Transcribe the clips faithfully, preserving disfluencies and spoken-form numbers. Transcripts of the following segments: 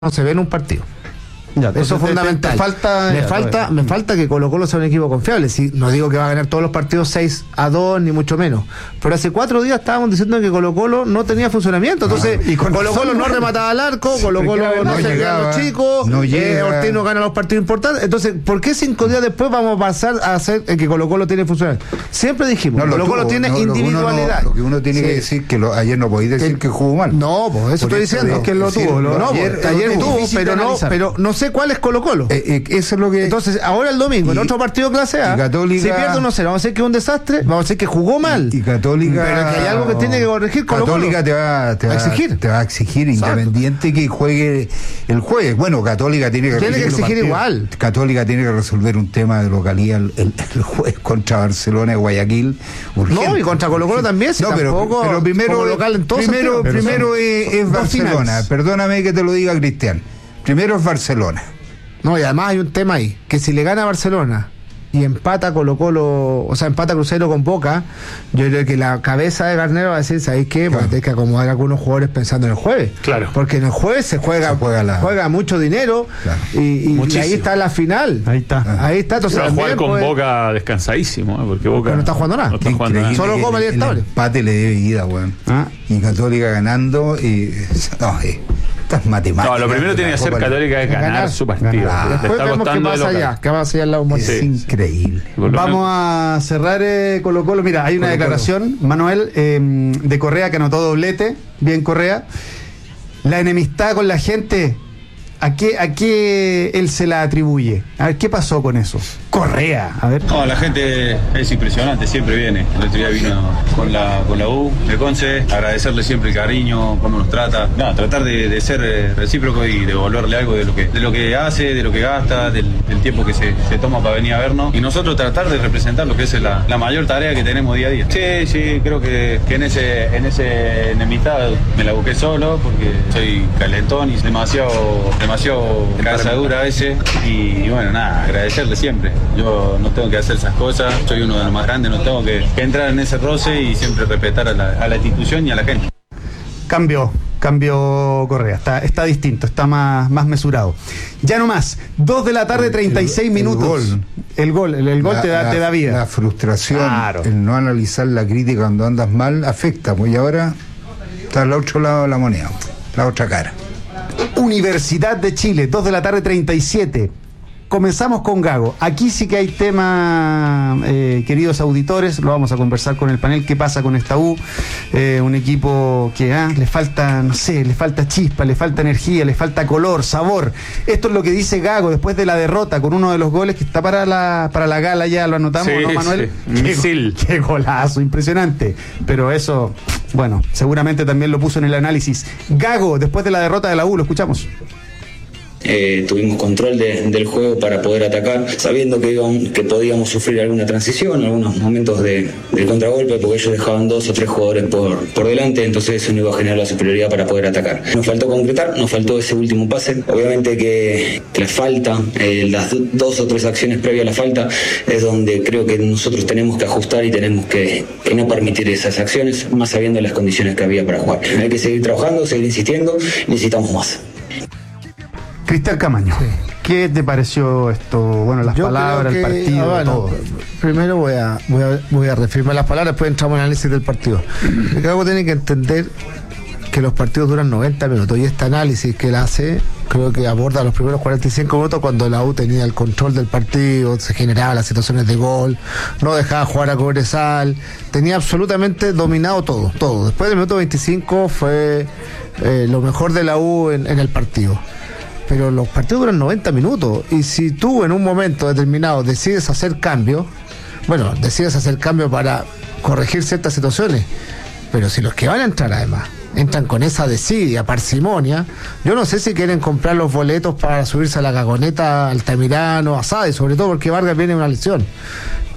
no se ve en un partido. Ya, eso es fundamental. Te, te falta, me, ya, falta, me falta que Colo Colo sea un equipo confiable. Si, no digo que va a ganar todos los partidos seis a dos, ni mucho menos. Pero hace cuatro días estábamos diciendo que Colo Colo no tenía funcionamiento. Entonces, ah, y Colo Colo no remataba al arco, Colo Colo no, no se llegaba, los chicos, no eh, Ortiz no gana los partidos importantes. Entonces, ¿por qué cinco días después vamos a pasar a hacer que Colo Colo tiene funcionamiento? Siempre dijimos, no, Colo Colo tiene no, individualidad. Lo que uno tiene sí. que decir que lo, ayer no podéis decir que, que jugó mal. No, pues eso estoy diciendo. Es que lo tuvo. Lo, no, ayer, ayer tuvo, pero no, pero no sé cuál es Colo Colo. Eh, eh, eso es lo que. Entonces, ahora el domingo, y, en otro partido clase A, Católica, si pierde uno cero, vamos a decir que es un desastre, vamos a decir que jugó mal. Y Católica. Pero que hay algo que tiene que corregir. Colo -Colo. Católica te va, te va a exigir. Te va a exigir, exacto, Independiente que juegue el jueves. Bueno, Católica tiene que, tiene que exigir igual. Católica tiene que resolver un tema de localidad el, el, el jueves contra Barcelona y Guayaquil. Urgente. No, y contra Colo Colo también. Si no, pero, tampoco, pero primero, local en todo primero, sentido, primero es, es Barcelona. Finales. Perdóname que te lo diga, Cristian. Primero es Barcelona. No, y además hay un tema ahí, que si le gana a Barcelona y empata Colo Colo, o sea, empata Cruzeiro con Boca, yo creo que la cabeza de Garnero va a decir, ¿sabéis qué? Claro. Pues hay que acomodar a algunos jugadores pensando en el jueves. Claro. Porque en el jueves se juega, se juega, la... juega mucho dinero, claro, y, y ahí está la final. Ahí está. Ah. Ahí está. Entonces, va a jugar con puede... Boca descansadísimo, ¿eh? Porque Boca no está jugando nada. No está jugando nada. Solo Copa Libertadores. El empate le debe vida, weón. ¿Ah? Y Católica ganando y... No, eh. No, lo primero tiene que hacer Católica es ganar, ganar su partido. Ganar. Después está vemos qué pasa allá, qué pasa allá al lado. Es sí, increíble. Sí. Vamos a cerrar eh, Colo Colo. Mira, hay una Colo -Colo. declaración, Manuel, eh, de Correa, que anotó doblete. Bien, Correa. La enemistad con la gente, ¿a qué, a qué él se la atribuye? A ver, ¿qué pasó con eso? Correa, a ver. No, la gente es impresionante, siempre viene. El otro día vino con la, con la U de Conce, agradecerle siempre el cariño, cómo nos trata. No, tratar de, de ser recíproco y devolverle algo de lo que, de lo que hace, de lo que gasta, del, del tiempo que se, se toma para venir a vernos. Y nosotros tratar de representar lo que es la, la mayor tarea que tenemos día a día. Sí, sí, creo que, que en ese en ese enemistad me la busqué solo porque soy calentón y demasiado, demasiado cabeza dura a veces. Y, y bueno, nada, agradecerle siempre. Yo no tengo que hacer esas cosas, soy uno de los más grandes, no tengo que, que entrar en ese roce y siempre respetar a la, a la institución y a la gente. Cambió, cambió Correa, está, está distinto, está más, más mesurado. Ya no más, dos de la tarde, treinta y seis minutos. El gol, el gol, el, el gol la, te, da, la, te da vida. La frustración, claro, el no analizar la crítica cuando andas mal, afecta, pues y ahora está al otro lado de la moneda, la otra cara. Universidad de Chile, dos de la tarde, treinta y siete. Comenzamos con Gago. Aquí sí que hay tema, eh, queridos auditores, lo vamos a conversar con el panel. ¿Qué pasa con esta U? Eh, un equipo que ah, le falta, no sé, le falta chispa, le falta energía, le falta color, sabor. Esto es lo que dice Gago después de la derrota con uno de los goles que está para la para la gala, ya lo anotamos, sí, ¿no, Manuel? Sí. Misil. Qué, qué golazo, impresionante. Pero eso, bueno, seguramente también lo puso en el análisis. Gago, después de la derrota de la U, lo escuchamos. Eh, tuvimos control de, del juego para poder atacar, sabiendo que, iban, que podíamos sufrir alguna transición, algunos momentos de, de contragolpe, porque ellos dejaban dos o tres jugadores por, por delante, entonces eso no iba a generar la superioridad para poder atacar. Nos faltó concretar, nos faltó ese último pase. Obviamente que, que la falta, eh, las dos o tres acciones previas a la falta, es donde creo que nosotros tenemos que ajustar y tenemos que, que no permitir esas acciones, más sabiendo las condiciones que había para jugar. Hay que seguir trabajando, seguir insistiendo, necesitamos más. Cristian Camaño, sí. ¿Qué te pareció esto? Bueno, las Yo palabras, que, el partido, ah, bueno, todo. Primero voy a, voy a voy a reafirmar las palabras, después entramos en el análisis del partido. El Gago tiene que entender que los partidos duran noventa minutos y este análisis que él hace, creo que aborda los primeros cuarenta y cinco minutos cuando la U tenía el control del partido, se generaban las situaciones de gol, no dejaba jugar a Cobresal, tenía absolutamente dominado todo, todo. Después del minuto veinticinco fue eh, lo mejor de la U en, en el partido. Pero los partidos duran noventa minutos y si tú en un momento determinado decides hacer cambios, bueno, decides hacer cambios para corregir ciertas situaciones, pero si los que van a entrar además entran con esa desidia, parsimonia, yo no sé si quieren comprar los boletos para subirse a la Gagoneta, Altamirano, Asada, y sobre todo porque Vargas viene una lesión.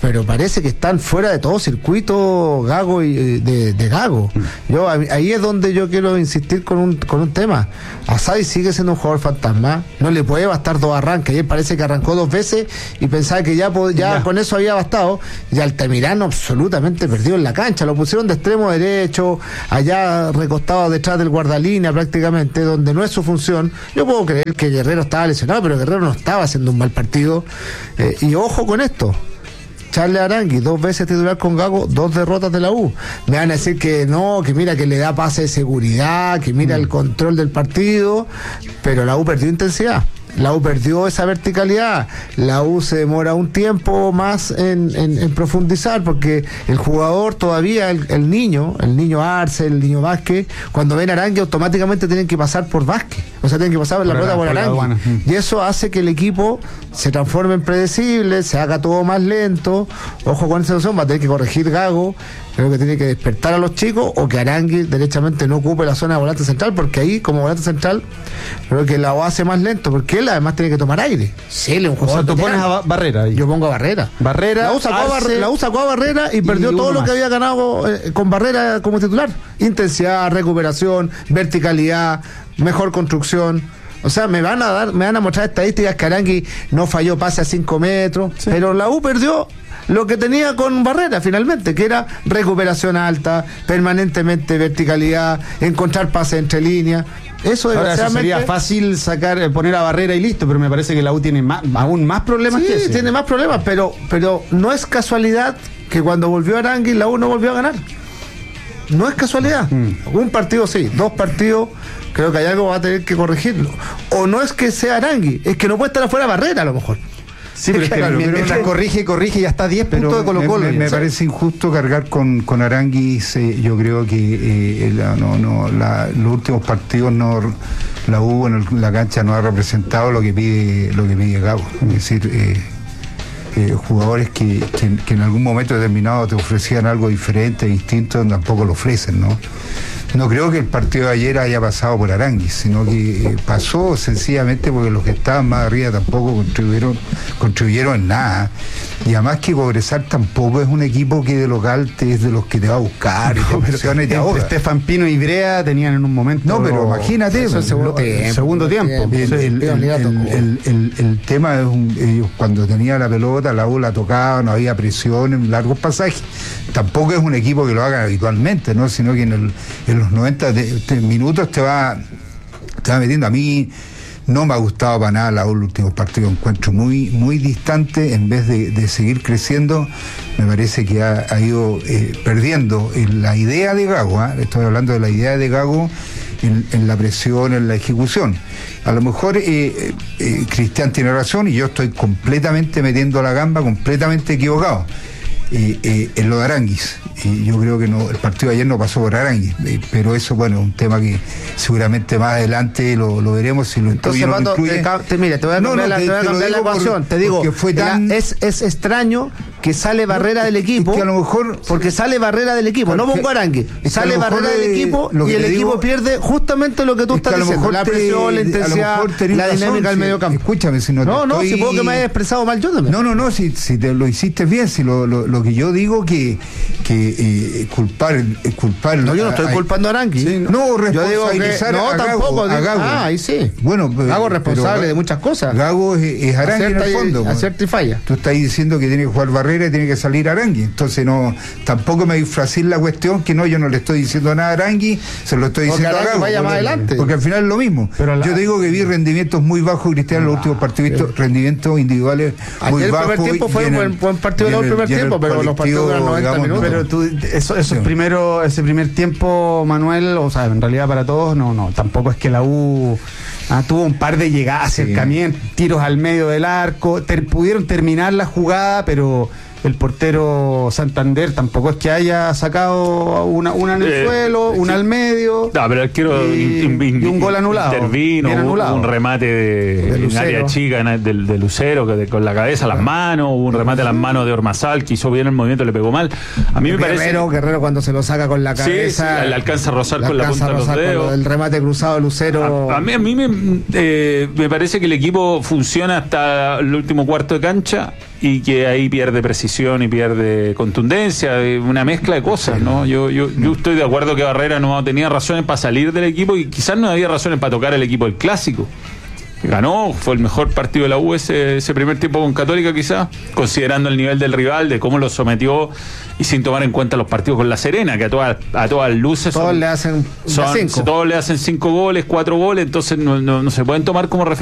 pero parece que están fuera de todo circuito Gago y de, de Gago. Yo ahí es donde yo quiero insistir con un con un tema. Asadi sigue siendo un jugador fantasma, no le puede bastar dos arranques. Ayer parece que arrancó dos veces y pensaba que ya, ya, ya. con eso había bastado, y Altamirano absolutamente perdido en la cancha, lo pusieron de extremo derecho, allá recostado detrás del guardalínea prácticamente, donde no es su función. Yo puedo creer que Guerrero estaba lesionado, pero Guerrero no estaba haciendo un mal partido, eh, y ojo con esto. Charles Arangui, dos veces titular con Gago, dos derrotas de la U. Me van a decir que no, que mira que le da pase de seguridad, que mira mm. el control del partido, pero la U perdió intensidad. La U perdió esa verticalidad, la U se demora un tiempo más en, en, en profundizar, porque el jugador todavía, el, el niño, el niño Arce, el niño Vázquez, cuando ven a Arangui automáticamente tienen que pasar por Vázquez, o sea, tienen que pasar por la pelota por Arangui, y eso hace que el equipo se transforme en predecible, se haga todo más lento. Ojo con esa situación, va a tener que corregir Gago. Creo que tiene que despertar a los chicos, o que Arangui derechamente no ocupe la zona de volante central, porque ahí como volante central creo que la hace más lento, porque él además tiene que tomar aire. Sí, él es un jugador. O sea, tú pones a Barrera ahí. Yo pongo a Barrera. Barrera. La U sacó, a, Barre, la U sacó a Barrera y, y perdió todo lo más. que había ganado eh, con Barrera como titular. Intensidad, recuperación, verticalidad, mejor construcción. O sea, me van a dar, me van a mostrar estadísticas que Arangui no falló pase a cinco metros, sí. pero la U perdió lo que tenía con Barrera finalmente, que era recuperación alta, permanentemente verticalidad, encontrar pases entre líneas. Eso, Ahora, eso sería fácil sacar, poner a Barrera y listo, pero me parece que la U tiene más, aún más problemas sí, que ese. tiene más problemas, pero, pero no es casualidad que cuando volvió Arangui la U no volvió a ganar. No es casualidad. Mm. Un partido sí, dos partidos, creo que hay algo que va a tener que corregirlo. O no es que sea Arangui, es que no puede estar afuera Barrera a lo mejor. Sí, pero es que claro, mientras pero, corrige, corrige, ya está a diez puntos de Colo-Colo. Me, me, me parece injusto cargar con, con Arangui. Eh, yo creo que eh, la, no, no, la, los últimos partidos no, la U en el, la cancha no ha representado lo que pide lo que pide Gago. Es decir, eh, eh, jugadores que, que, que en algún momento determinado te ofrecían algo diferente, distinto, tampoco lo ofrecen, ¿no? No creo que el partido de ayer haya pasado por Arangui, sino que eh, pasó sencillamente porque los que estaban más arriba tampoco contribuyeron, contribuyeron en nada. Y además que Cobresal tampoco es un equipo que de local te, es de los que te va a buscar, no, y te presiona y te ahoga. Estefan Pino y Brea tenían en un momento. No, pero imagínate, el segundo lo, tiempo. El segundo tiempo. El, el, el, el, el, el tema es un, ellos cuando tenía la pelota, la U la tocaba, no había presión en largos pasajes. Tampoco es un equipo que lo haga habitualmente, ¿no? Sino que en, el, en los noventa de, de minutos te va, te va metiendo. A mí no me ha gustado para nada la U, los últimos partidos, encuentro muy, muy distante, en vez de, de seguir creciendo, me parece que ha, ha ido eh, perdiendo en la idea de Gago, ¿eh? Estoy hablando de la idea de Gago en, en la presión, en la ejecución. A lo mejor eh, eh, Cristian tiene razón y yo estoy completamente metiendo la gamba, completamente equivocado. Eh, eh, en lo de Aranguis, y yo creo que no, el partido de ayer no pasó por Aranguis, eh, pero eso, bueno, es un tema que seguramente más adelante lo, lo veremos si lo Entonces, no lo incluye. Te, te, mira, te voy a cambiar, no, no, la, te, te voy a cambiar la ecuación, por, te digo, fue tan... la, es, es extraño que sale Barrera no, del equipo, es que a lo mejor porque sale Barrera del equipo, no pongo Arangui, sale Barrera del equipo y el equipo digo, pierde justamente lo que tú estás diciendo, la presión, la intensidad, la dinámica del medio campo. Escúchame, si no No, no, si puedo que me hayas expresado mal yo también. No, no, no, si, si te lo hiciste bien, si lo, lo, lo que yo digo que, que eh, culpar, eh, culpar No, yo no estoy a, culpando a Arangui. Sí, no, responsabilizar yo digo que, no, a Gago, tampoco, a Gago. Ah, ahí sí. Bueno, Gago responsable pero, de muchas cosas. Gago es, es Arangui en el fondo. Acierta y falla. Tú estás diciendo que tiene que jugar Barrera y tiene que salir Arangui. Entonces no, tampoco me disfracé la cuestión, que no, yo no le estoy diciendo nada a Arangui, se lo estoy diciendo a Gago. Vaya más adelante. Porque al final es lo mismo. Pero la, yo digo que vi rendimientos muy bajos, Cristian, en los últimos partidos, rendimientos individuales muy Ayer bajos. El primer tiempo fue un buen, buen partido del primer tiempo, pero los partidos duran noventa minutos. Pero tú, eso, eso sí. primero, ese primer tiempo, Manuel, o sea, en realidad para todos, no, no, tampoco es que la U ah, tuvo un par de llegadas, sí. acercamientos, tiros al medio del arco, ter, pudieron terminar la jugada, pero el portero Santander tampoco es que haya sacado una, una en el eh, suelo, una sí. al medio. No, pero el arquero y, in, in, y un gol anulado. Intervino, anulado. Un, un remate de, de en área chica en, de, de Lucero, que de, con la cabeza, las manos, hubo un remate a las manos de Ormazal, que hizo bien el movimiento, le pegó mal. A mí me Guerrero, parece. Guerrero cuando se lo saca con la cabeza. Sí, sí, le alcanza a rozar con la punta de los dedos. El remate cruzado de Lucero. A, a mí, a mí me, eh, me parece que el equipo funciona hasta el último cuarto de cancha. y que ahí pierde precisión y pierde contundencia, una mezcla de cosas, ¿no? Yo, yo, yo estoy de acuerdo que Barrera no tenía razones para salir del equipo y quizás no había razones para tocar el equipo del Clásico. Ganó, fue el mejor partido de la U ese, ese primer tiempo con Católica quizás, considerando el nivel del rival, de cómo lo sometió y sin tomar en cuenta los partidos con La Serena, que a todas, a todas luces todos son, le hacen son, cinco. todos le hacen cinco goles, cuatro goles, entonces no, no, no se pueden tomar como referencia